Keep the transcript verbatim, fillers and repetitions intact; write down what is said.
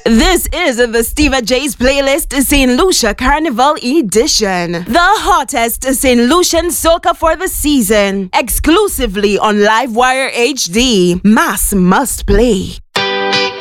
This is the Steva J's playlist, Saint Lucia Carnival Edition. The hottest Saint Lucian soca for the season. Exclusively on Livewire H D. Mass must play.